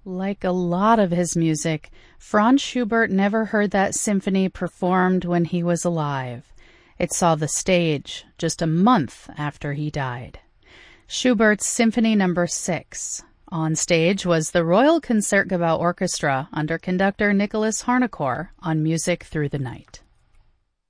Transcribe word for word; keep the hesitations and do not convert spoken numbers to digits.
Like a lot of his music, Franz Schubert never heard that symphony performed when he was alive. It saw the stage just a month after he died. Schubert's Symphony Number six. On stage was the Royal Concertgebouw Orchestra under conductor Nicholas Harnoncourt on Music Through the Night.